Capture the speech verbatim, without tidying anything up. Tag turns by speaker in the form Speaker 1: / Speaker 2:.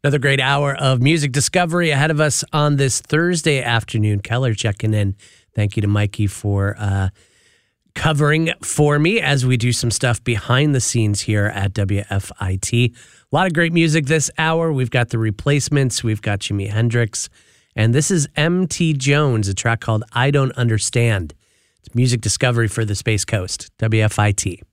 Speaker 1: Another great hour of music discovery ahead of us on this Thursday afternoon. Keller checking in. Thank you to Mikey for uh, covering for me as we do some stuff behind the scenes here at W F I T. A lot of great music this hour. We've got The Replacements. We've got Jimi Hendrix. And this is M T Jones, a track called I Don't Understand. It's music discovery for the Space Coast. W F I T.